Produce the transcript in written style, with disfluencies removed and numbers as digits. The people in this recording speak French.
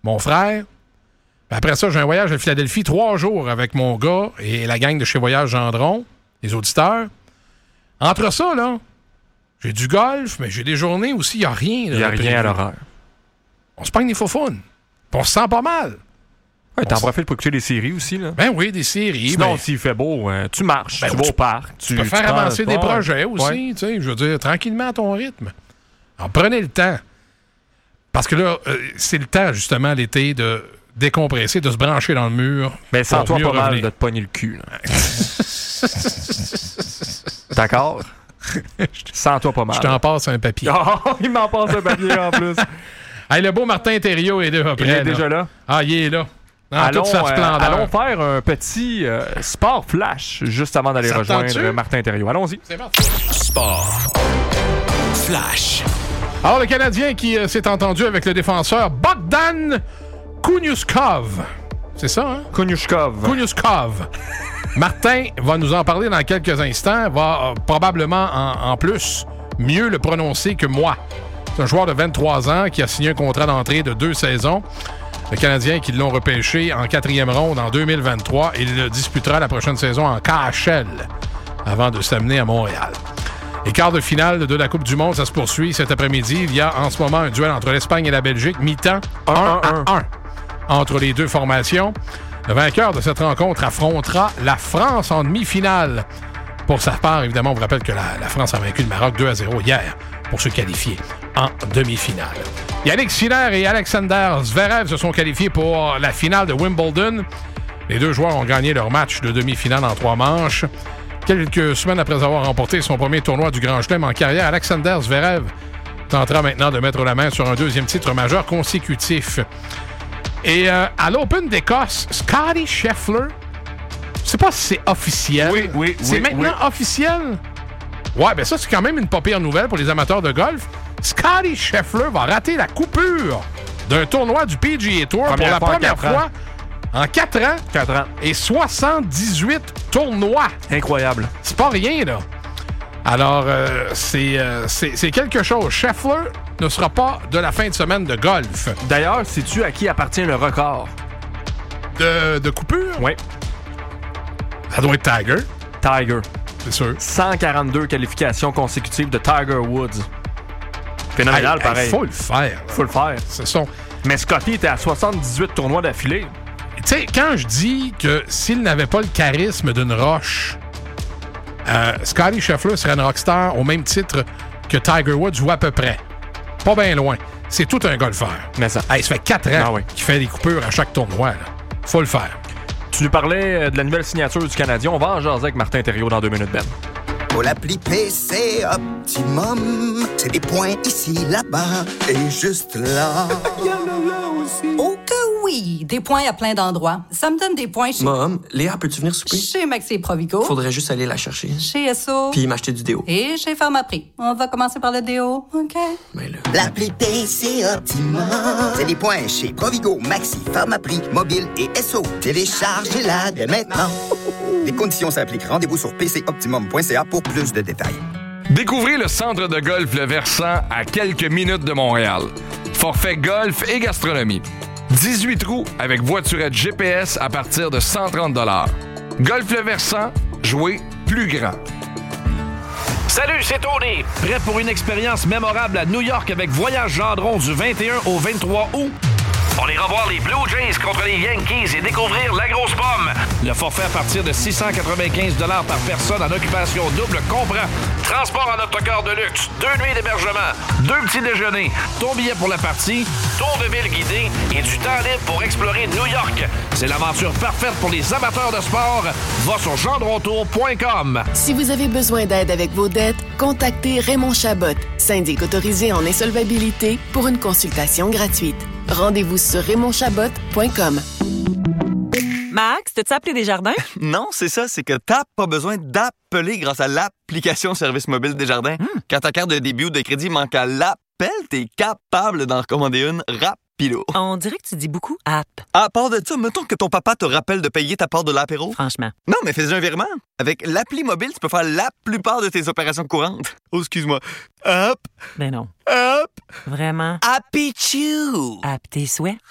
mon frère. Puis après ça, j'ai un voyage à Philadelphie 3 jours avec mon gars et la gang de chez Voyage Gendron, les auditeurs. Entre ça, là, j'ai du golf, mais j'ai des journées aussi, il n'y a rien. Il n'y a rien à l'horreur. On se pogne des faufounes. Puis on se sent pas mal. Ouais, t'en profites pour écouter des séries aussi, là. Ben oui, des séries. Sinon, s'il fait beau, tu marches, tu vas au parc. Tu peux faire avancer des projets aussi, tu sais, je veux dire, tranquillement à ton rythme. Alors, prenez le temps. Parce que là, c'est le temps, justement, l'été, de décompresser, de se brancher dans le mur. Mais sens-toi pas mal de te pogner le cul, là. D'accord? Sens-toi pas mal. Je t'en passe un papier. Oh, il m'en passe un papier en plus. Hey, le beau Martin Thériault est là. Il est déjà là. Ah, il est là. Allons faire un petit sport flash juste avant d'aller rejoindre Martin Thériault. Allons-y. C'est parti. Sport flash. Alors, le Canadien qui s'est entendu avec le défenseur Bogdan Kuniuskov. C'est ça, hein? Kuniuskov. Martin va nous en parler dans quelques instants. Va probablement, en plus, mieux le prononcer que moi. C'est un joueur de 23 ans qui a signé un contrat d'entrée de 2 saisons. Le Canadien qui l'ont repêché en 4e ronde en 2023. Il disputera la prochaine saison en KHL avant de s'amener à Montréal. Les quarts de finale de la Coupe du Monde, ça se poursuit cet après-midi. Il y a en ce moment un duel entre l'Espagne et la Belgique, mi-temps 1-1 entre les deux formations. Le vainqueur de cette rencontre affrontera la France en demi-finale. Pour sa part, évidemment, on vous rappelle que la France a vaincu le Maroc 2-0 hier pour se qualifier en demi-finale. Yannick Sinner et Alexander Zverev se sont qualifiés pour la finale de Wimbledon. Les deux joueurs ont gagné leur match de demi-finale en 3 manches. Quelques semaines après avoir remporté son premier tournoi du Grand Chelem en carrière, Alexander Zverev tentera maintenant de mettre la main sur un 2e titre majeur consécutif. Et à l'Open d'Écosse, Scottie Scheffler, je sais pas si c'est officiel. Oui. C'est maintenant officiel? Ouais, ben ça, c'est quand même une pas pire nouvelle pour les amateurs de golf. Scottie Scheffler va rater la coupure d'un tournoi du PGA Tour pour la première fois en 4 ans. 4 ans. Et 78 tournois. Incroyable. C'est pas rien, là. Alors, c'est quelque chose. Scheffler ne sera pas de la fin de semaine de golf. D'ailleurs, sais-tu à qui appartient le record? De coupure? Oui. Ça doit être Tiger. Tiger. C'est sûr. 142 qualifications consécutives de Tiger Woods. Phénoménal, pareil. Faut le faire. Faut le faire. C'est son... Mais Scottie était à 78 tournois d'affilée. Tu sais, quand je dis que s'il n'avait pas le charisme d'une roche, Scottie Scheffler serait une rockstar au même titre que Tiger Woods ou à peu près. Pas bien loin. C'est tout un golfeur. Mais ça... Hey, ça fait 4 ans qu'il fait des coupures à chaque tournoi. Là. Faut le faire. Tu nous parlais de la nouvelle signature du Canadien. On va en jaser avec Martin Thériault dans 2 minutes, Ben. Pour l'appli PC Optimum, c'est des points ici, là-bas et juste là. Oh que oui! Des points à plein d'endroits. Ça me donne des points chez... Mom, Léa, peux-tu venir souper? Chez Maxi Provigo. Faudrait juste aller la chercher. Chez Esso. Puis m'acheter du déo. Et chez Pharmaprix. On va commencer par le déo, OK? Mais là... L'appli PC Optimum, c'est des points chez Provigo, Maxi, Pharmaprix, Mobile et Esso. Téléchargez-la dès maintenant. Les conditions s'appliquent. Rendez-vous sur pcoptimum.ca pour plus de détails. Découvrez le centre de golf Le Versant à quelques minutes de Montréal. Forfait golf et gastronomie. 18 trous avec voiturette GPS à partir de 130 $. Golf Le Versant, jouez plus grand. Salut, c'est Tony. Prêt pour une expérience mémorable à New York avec Voyage Gendron du 21 au 23 août? On ira voir les Blue Jays contre les Yankees et découvrir la grosse pomme. Le forfait à partir de 695 $ par personne en occupation double comprend transport en autocar de luxe, 2 nuits d'hébergement, 2 petits déjeuners, ton billet pour la partie, tour de ville guidé et du temps libre pour explorer New York. C'est l'aventure parfaite pour les amateurs de sport. Va sur gendrontour.com. Si vous avez besoin d'aide avec vos dettes, contactez Raymond Chabot, syndic autorisé en insolvabilité, pour une consultation gratuite. Rendez-vous sur RaymondChabot.com. Max, t'as-tu appelé Desjardins? Non, c'est ça, c'est que t'as pas besoin d'appeler grâce à l'application Service mobile Desjardins. Quand ta carte de débit ou de crédit manque à l'appel, t'es capable d'en recommander une rapido. On dirait que tu dis beaucoup « app ». À part de ça, mettons que ton papa te rappelle de payer ta part de l'apéro. Franchement. Non, mais fais-y un virement. Avec l'appli mobile, tu peux faire la plupart de tes opérations courantes. Oh, excuse-moi. Hop. Ben non. Hop. Vraiment. Happy Chew. App tes souhaits.